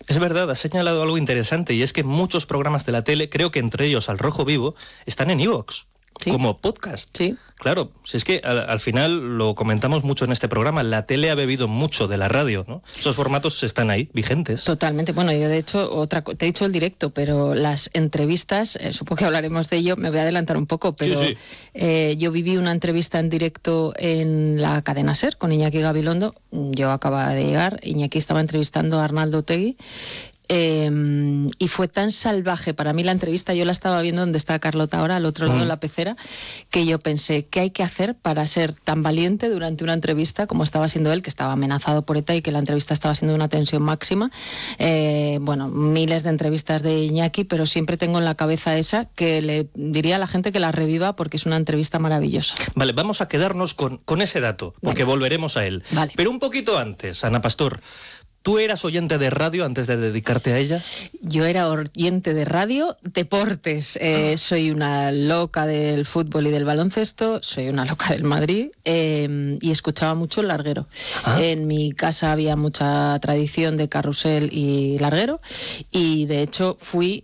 Es verdad, has señalado algo interesante, y es que muchos programas de la tele, creo que entre ellos Al Rojo Vivo, están en iVoox. ¿Sí? Como podcast. Sí. Claro, si es que al final lo comentamos mucho en este programa, la tele ha bebido mucho de la radio, ¿no? Esos formatos están ahí, vigentes. Totalmente. Bueno, yo de hecho, te he dicho el directo, pero las entrevistas, supongo que hablaremos de ello, me voy a adelantar un poco, pero sí. Yo viví una entrevista en directo en la cadena SER con Iñaki Gabilondo. Yo acababa de llegar, Iñaki estaba entrevistando a Arnaldo Otegi. Y fue tan salvaje para mí la entrevista, yo la estaba viendo donde está Carlota ahora, al otro lado de la pecera, que yo pensé, ¿qué hay que hacer para ser tan valiente durante una entrevista como estaba siendo él, que estaba amenazado por ETA y que la entrevista estaba siendo de una tensión máxima? Bueno, miles de entrevistas de Iñaki, pero siempre tengo en la cabeza esa, que le diría a la gente que la reviva porque es una entrevista maravillosa. Vale, vamos a quedarnos con ese dato, porque volveremos a él. Vale. Pero un poquito antes, Ana Pastor, ¿tú eras oyente de radio antes de dedicarte a ella? Yo era oyente de radio, deportes. Soy una loca del fútbol y del baloncesto, soy una loca del Madrid y escuchaba mucho el larguero. En mi casa había mucha tradición de carrusel y larguero y de hecho fui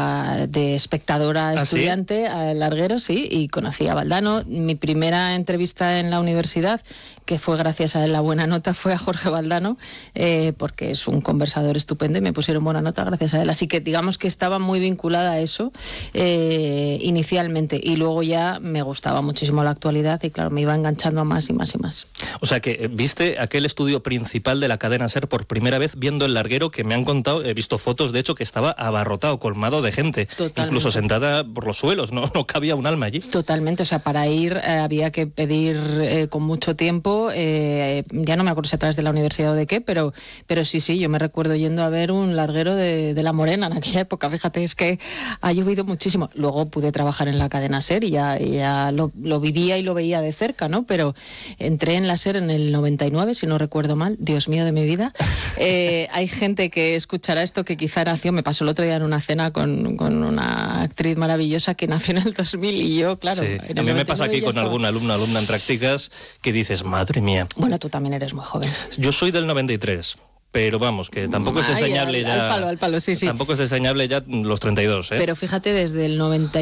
de espectadora estudiante al larguero, sí, y conocí a Valdano. Mi primera entrevista en la universidad, que fue gracias a la buena nota, fue a Jorge Valdano, porque es un conversador estupendo y me pusieron buena nota gracias a él. Así que digamos que estaba muy vinculada a eso inicialmente, y luego ya me gustaba muchísimo la actualidad y claro, me iba enganchando a más y más y más. O sea que viste aquel estudio principal de la cadena SER por primera vez viendo el larguero, que me han contado, he visto fotos de hecho que estaba abarrotado, colmado de gente. Totalmente. Incluso sentada por los suelos, no cabía un alma allí. Totalmente, o sea, para ir había que pedir con mucho tiempo, ya no me acuerdo si a través de la universidad o de qué, pero sí, yo me recuerdo yendo a ver un larguero de La Morena en aquella época. Fíjate, es que ha llovido muchísimo. Luego pude trabajar en la cadena SER y ya lo vivía y lo veía de cerca, ¿no? Pero entré en la SER en el 99, si no recuerdo mal. Dios mío de mi vida. Hay gente que escuchará esto que quizá nació, me pasó el otro día en una cena con una actriz maravillosa que nació en el 2000 y yo, claro. Sí. A mí me pasa aquí con algún alumna en prácticas que dices, madre mía. Bueno, tú también eres muy joven. Yo soy del 93. Pero vamos, que tampoco es desdeñable ya. Al palo, sí. Tampoco es desdeñable ya los 32, ¿eh? Pero fíjate, desde el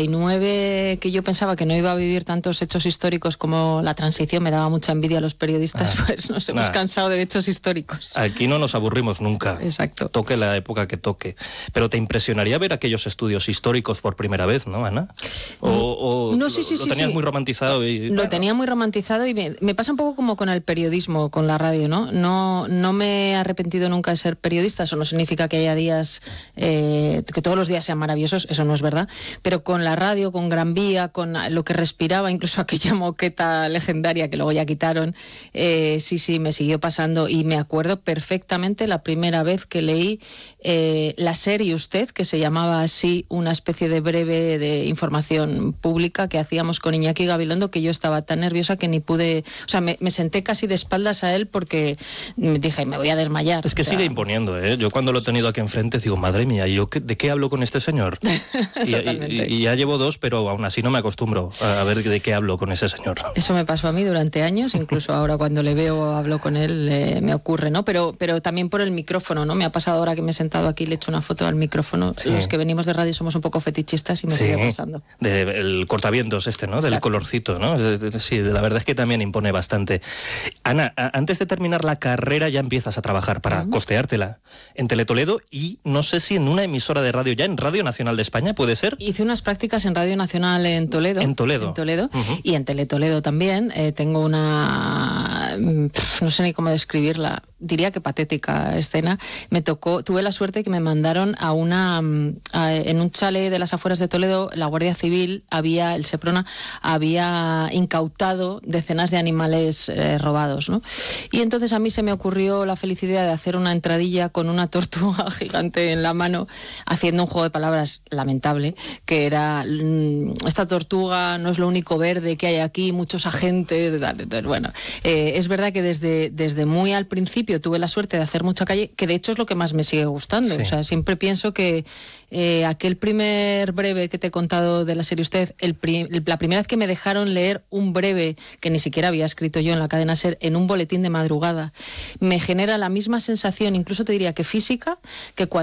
99, que yo pensaba que no iba a vivir tantos hechos históricos como la transición, me daba mucha envidia a los periodistas, pues nos hemos cansado de hechos históricos. Aquí no nos aburrimos nunca. Exacto. Toque la época que toque. Pero te impresionaría ver aquellos estudios históricos por primera vez, ¿no, Ana? No, sí. Lo tenías muy romantizado. Lo tenía muy romantizado y me pasa un poco como con el periodismo, con la radio, ¿no? No me he arrepentido nunca de ser periodista. Eso no significa que haya días, que todos los días sean maravillosos, eso no es verdad, pero con la radio, con Gran Vía, con lo que respiraba, incluso aquella moqueta legendaria que luego ya quitaron, sí, me siguió pasando y me acuerdo perfectamente la primera vez que leí la serie Usted, que se llamaba así, una especie de breve de información pública que hacíamos con Iñaki Gabilondo, que yo estaba tan nerviosa que ni pude, o sea, me senté casi de espaldas a él porque dije, me voy a desmayar. Es que sigue imponiendo, ¿eh? Yo cuando lo he tenido aquí enfrente digo, madre mía, ¿de qué hablo con este señor? y ya llevo 2, pero aún así no me acostumbro a ver de qué hablo con ese señor. Eso me pasó a mí durante años, incluso ahora cuando le veo o hablo con él me ocurre, ¿no? Pero también por el micrófono, ¿no? Me ha pasado ahora que me he sentado aquí y le he hecho una foto al micrófono. Sí. Los que venimos de radio somos un poco fetichistas y me sigue pasando. El cortavientos ¿no? Del colorcito, ¿no? Sí, la verdad es que también impone bastante. Ana, antes de terminar la carrera ya empiezas a trabajar para costeártela en Teletoledo y no sé si en una emisora de radio ya, en Radio Nacional de España, ¿puede ser? Hice unas prácticas en Radio Nacional en Toledo. En Toledo. Y en Teletoledo también. Tengo una, no sé ni cómo describirla, diría que patética escena. Tuve la suerte que me mandaron en un chalet de las afueras de Toledo, la Guardia Civil, el Seprona, había incautado decenas de animales robados, ¿no? Y entonces a mí se me ocurrió la felicidad de hacer una entradilla con una tortuga gigante en la mano, haciendo un juego de palabras lamentable, que era, esta tortuga no es lo único verde que hay aquí, muchos agentes, entonces, bueno, es verdad que desde muy al principio tuve la suerte de hacer mucha calle, que de hecho es lo que más me sigue gustando. Sí. O sea, siempre pienso que aquel primer breve que te he contado de la serie Usted, la primera vez que me dejaron leer un breve que ni siquiera había escrito yo en la cadena SER, en un boletín de madrugada, me genera la misma sensación, incluso te diría que física, que cuando